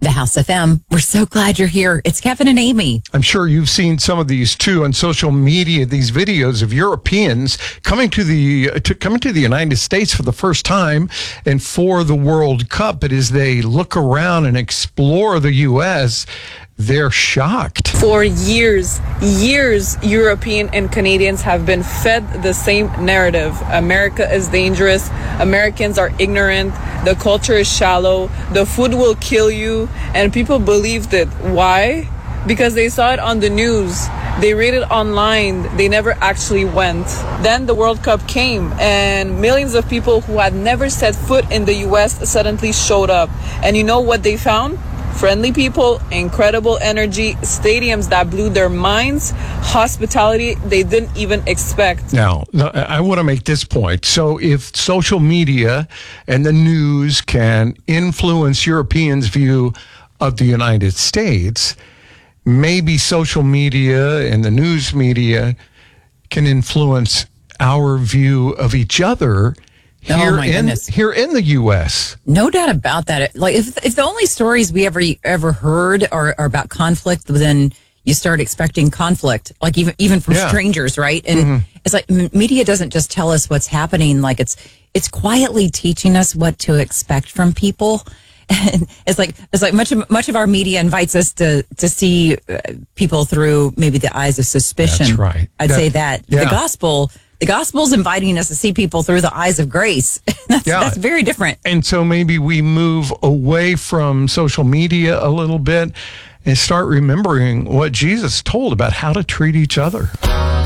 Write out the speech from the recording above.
The House FM. We're so glad you're here. It's Kevin and Amy. I'm sure you've seen some of these too on social media. These videos of Europeans coming to the United States for the first time and for the World Cup. But as they look around and explore the U.S., they're shocked. For years, European and Canadians have been fed the same narrative. America is dangerous. Americans are ignorant. The culture is shallow. The food will kill you. And people believed it. Why? Because they saw it on the news. They read it online. They never actually went. Then the World Cup came, and millions of people who had never set foot in the U.S. suddenly showed up. And you know what they found? Friendly people, incredible energy, stadiums that blew their minds, hospitality they didn't even expect. Now, I want to make this point. So if social media and the news can influence Europeans' view of the United States, maybe social media and the news media can influence our view of each other here in the U.S. No doubt about that. Like if the only stories we ever heard are about conflict, then you start expecting conflict, like even from strangers, right? And it's like media doesn't just tell us what's happening; like it's quietly teaching us what to expect from people. And it's like much of our media invites us to see people through maybe the eyes of suspicion. That's right. I'd say that the gospel's inviting us to see people through the eyes of grace. That's very different. And so maybe we move away from social media a little bit and start remembering what Jesus told about how to treat each other.